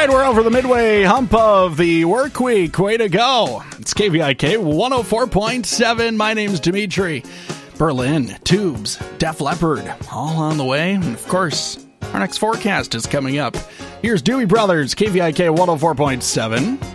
right, we're over the midway hump of the work week. Way to go. It's KVIK 104.7. My name's Dimitri. Berlin, Tubes, Def Leppard, all on the way. And of course, our next forecast is coming up. Here's Doobie Brothers, KVIK 104.7.